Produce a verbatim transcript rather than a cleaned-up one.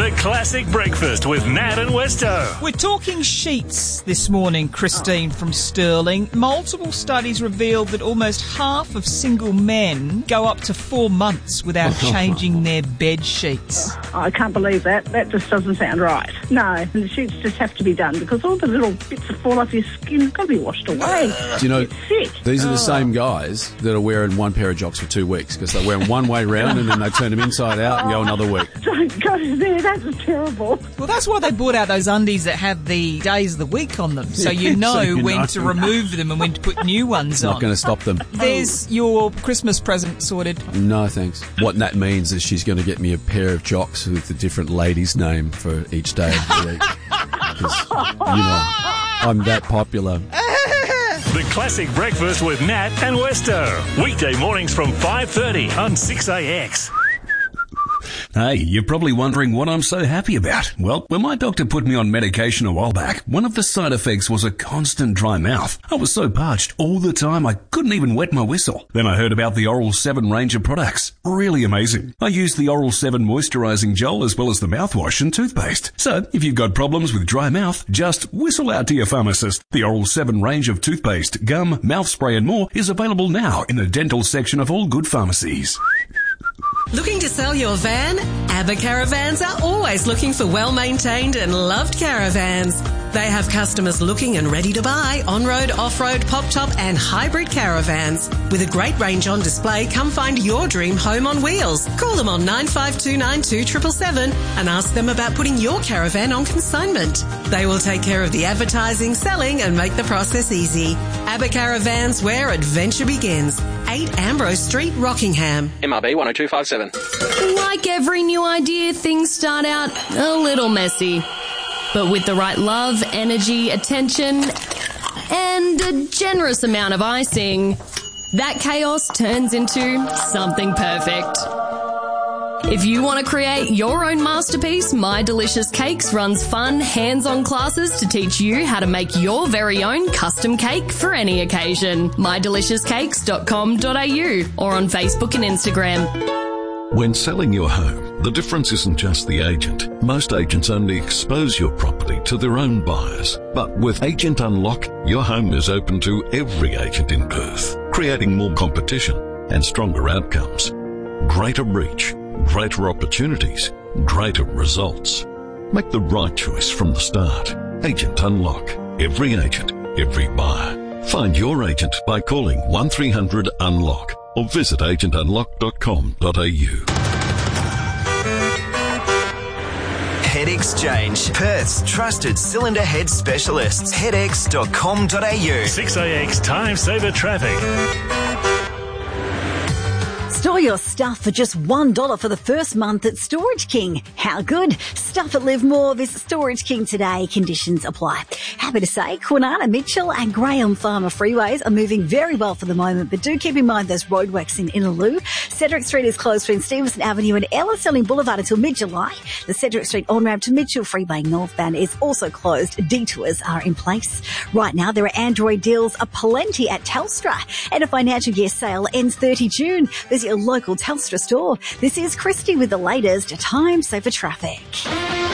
The Classic Breakfast with Nat and Westo. We're talking sheets this morning, Christine from Stirling. Multiple studies revealed that almost half of single men go up to four months without changing their bed sheets. I can't believe that. That just doesn't sound right. No, and the sheets just have to be done because all the little bits that fall off your skin have got to be washed away. Do you know, it's sick. These are the Oh. same guys that are wearing one pair of jocks for two weeks because they wear them one way round and then they turn them inside out and go another week. Don't go there. That's terrible. Well, that's why they brought out those undies that have the days of the week on them, so you know So you when know. to remove them and when to put new ones It's on. not going to stop them. There's your Christmas present sorted. No, thanks. What that means is she's going to get me a pair of jocks with a different lady's name for each day of the week. 'Cause, you know, I'm that popular. The Classic Breakfast with Nat and Westo. Weekday mornings from five thirty on six A X. Hey, you're probably wondering what I'm so happy about. Well, when my doctor put me on medication a while back, one of the side effects was a constant dry mouth. I was so parched all the time I couldn't even wet my whistle. Then I heard about the Oral seven range of products. Really amazing. I used the Oral seven moisturising gel as well as the mouthwash and toothpaste. So, if you've got problems with dry mouth, just whistle out to your pharmacist. The Oral seven range of toothpaste, gum, mouth spray and more is available now in the dental section of all good pharmacies. Looking to sell your van? ABBA Caravans are always looking for well-maintained and loved caravans. They have customers looking and ready to buy on-road, off-road, pop-top and hybrid caravans. With a great range on display, come find your dream home on wheels. Call them on nine five two nine two seven seven seven and ask them about putting your caravan on consignment. They will take care of the advertising, selling and make the process easy. ABBA Caravans, where adventure begins. eight Ambrose Street, Rockingham. M R B one oh two five seven. Like every new idea, things start out a little messy. But with the right love, energy, attention, and a generous amount of icing, that chaos turns into something perfect. If you want to create your own masterpiece, My Delicious Cakes runs fun, hands-on classes to teach you how to make your very own custom cake for any occasion. my delicious cakes dot com dot a u or on Facebook and Instagram. When selling your home, the difference isn't just the agent. Most agents only expose your property to their own buyers. But with Agent Unlock, your home is open to every agent in Perth, creating more competition and stronger outcomes. Greater reach, greater opportunities, greater results. Make the right choice from the start. Agent Unlock. Every agent, every buyer. Find your agent by calling one three hundred unlock or visit agent unlock dot com dot a u. Head Exchange, Perth's trusted cylinder head specialists. headex dot com dot a u. six A X Time Saver Traffic. Store your stuff for just one dollar for the first month at Storage King. How good? Stuff at Live More. Visit Storage King today. Conditions apply. Happy to say, Kwinana, Mitchell and Graham Farmer freeways are moving very well for the moment, but do keep in mind those roadworks in Innaloo. Cedric Street is closed between Stevenson Avenue and Ellis Selling Boulevard until mid-July. The Cedric Street on-ramp to Mitchell Freeway northbound is also closed. Detours are in place. Right now, there are Android deals aplenty at Telstra, and a financial year sale ends thirtieth of June. Visit your local Telstra store. This is Christy with the latest Time Saver Traffic.